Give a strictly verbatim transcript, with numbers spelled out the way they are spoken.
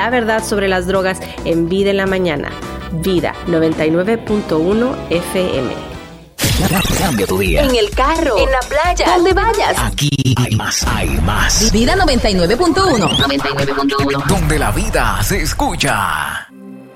la verdad sobre las drogas en Vida en la Mañana. Vida noventa y nueve punto uno F M. Cambia tu día. En el carro, en la playa, donde vayas. Aquí hay más, hay más. Vida noventa y nueve punto uno. noventa y nueve punto uno. Donde la vida se escucha.